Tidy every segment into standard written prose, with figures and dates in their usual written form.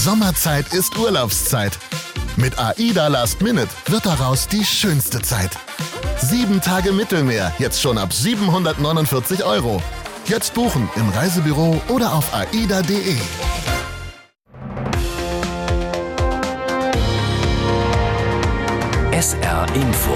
Sommerzeit ist Urlaubszeit. Mit AIDA Last Minute wird daraus die schönste Zeit. 7 Tage Mittelmeer, jetzt schon ab 749 €. Jetzt buchen im Reisebüro oder auf aida.de. SR Info.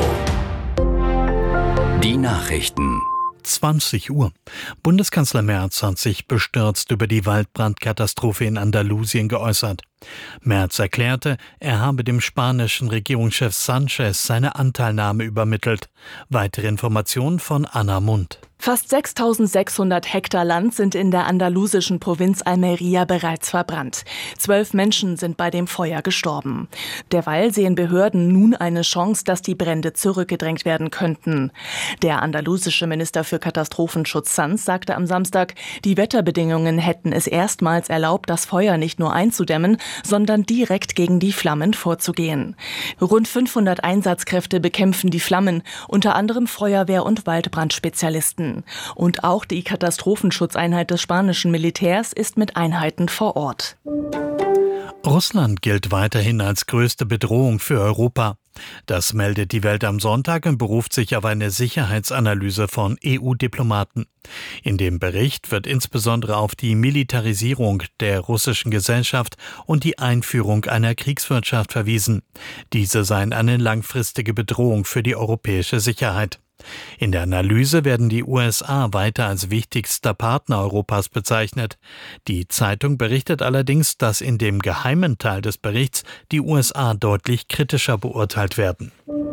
Die Nachrichten. 20 Uhr. Bundeskanzler Merz hat sich bestürzt über die Waldbrandkatastrophe in Andalusien geäußert. Merz erklärte, er habe dem spanischen Regierungschef Sanchez seine Anteilnahme übermittelt. Weitere Informationen von Anna Mund. Fast 6.600 Hektar Land sind in der andalusischen Provinz Almería bereits verbrannt. 12 Menschen sind bei dem Feuer gestorben. Derweil sehen Behörden nun eine Chance, dass die Brände zurückgedrängt werden könnten. Der andalusische Minister für Katastrophenschutz Sanz sagte am Samstag, die Wetterbedingungen hätten es erstmals erlaubt, das Feuer nicht nur einzudämmen, sondern direkt gegen die Flammen vorzugehen. Rund 500 Einsatzkräfte bekämpfen die Flammen, unter anderem Feuerwehr- und Waldbrandspezialisten. Und auch die Katastrophenschutzeinheit des spanischen Militärs ist mit Einheiten vor Ort. Russland gilt weiterhin als größte Bedrohung für Europa. Das meldet die Welt am Sonntag und beruft sich auf eine Sicherheitsanalyse von EU-Diplomaten. In dem Bericht wird insbesondere auf die Militarisierung der russischen Gesellschaft und die Einführung einer Kriegswirtschaft verwiesen. Diese seien eine langfristige Bedrohung für die europäische Sicherheit. In der Analyse werden die USA weiter als wichtigster Partner Europas bezeichnet. Die Zeitung berichtet allerdings, dass in dem geheimen Teil des Berichts die USA deutlich kritischer beurteilt werden.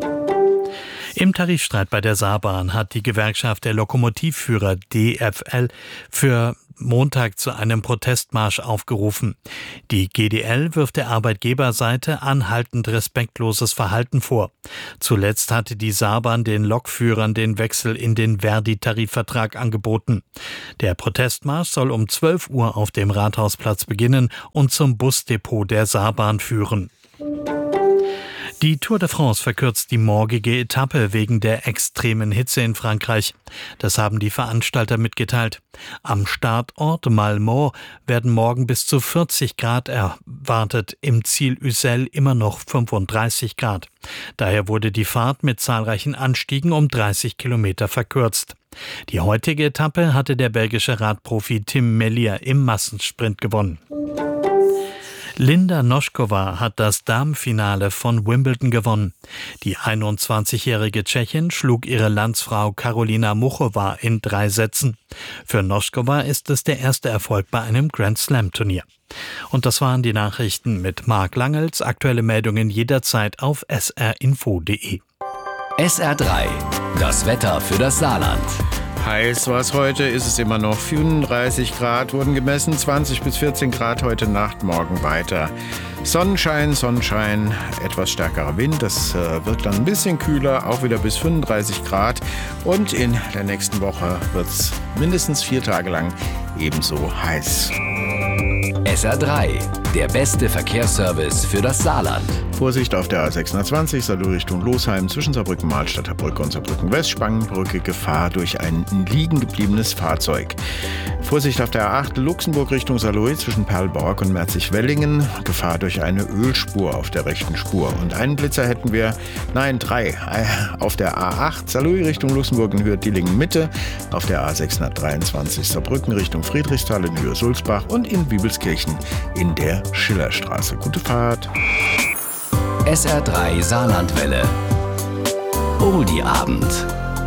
Im Tarifstreit bei der Saarbahn hat die Gewerkschaft der Lokomotivführer DFL für Montag zu einem Protestmarsch aufgerufen. Die GDL wirft der Arbeitgeberseite anhaltend respektloses Verhalten vor. Zuletzt hatte die Saarbahn den Lokführern den Wechsel in den Verdi-Tarifvertrag angeboten. Der Protestmarsch soll um 12 Uhr auf dem Rathausplatz beginnen und zum Busdepot der Saarbahn führen. Die Tour de France verkürzt die morgige Etappe wegen der extremen Hitze in Frankreich. Das haben die Veranstalter mitgeteilt. Am Startort Malmaux werden morgen bis zu 40 Grad erwartet, im Ziel Ussel immer noch 35 Grad. Daher wurde die Fahrt mit zahlreichen Anstiegen um 30 Kilometer verkürzt. Die heutige Etappe hatte der belgische Radprofi Tim Merlier im Massensprint gewonnen. Linda Noskova hat das Damenfinale von Wimbledon gewonnen. Die 21-jährige Tschechin schlug ihre Landsfrau Karolina Muchova in 3 Sätzen. Für Noskova ist es der erste Erfolg bei einem Grand-Slam-Turnier. Und das waren die Nachrichten mit Marc Langels. Aktuelle Meldungen jederzeit auf srinfo.de. SR3, das Wetter für das Saarland. Heiß war es heute, ist es immer noch. 35 Grad wurden gemessen, 20 bis 14 Grad heute Nacht, morgen weiter. Sonnenschein, etwas stärkerer Wind, das wird dann ein bisschen kühler, auch wieder bis 35 Grad. Und in der nächsten Woche wird es mindestens 4 Tage lang ebenso heiß. SR3, der beste Verkehrsservice für das Saarland. Vorsicht auf der A620, Saarlouis Richtung Losheim, zwischen Saarbrücken-Mahlstadt, Brücke und Saarbrücken-West, Spangenbrücke, Gefahr durch ein liegen gebliebenes Fahrzeug. Vorsicht auf der A8 Luxemburg Richtung Saarlouis, zwischen Perlborg und Merzig-Wellingen, Gefahr durch eine Ölspur auf der rechten Spur. Und einen Blitzer hätten wir, 3, auf der A8 Saarlouis Richtung Luxemburg in Höhe Dillingen-Mitte, auf der A623 Saarbrücken Richtung Friedrichsthal in Höhe Sulzbach und in Wiebelskirchen in der Schillerstraße. Gute Fahrt! SR3 Saarlandwelle. Oldie Abend.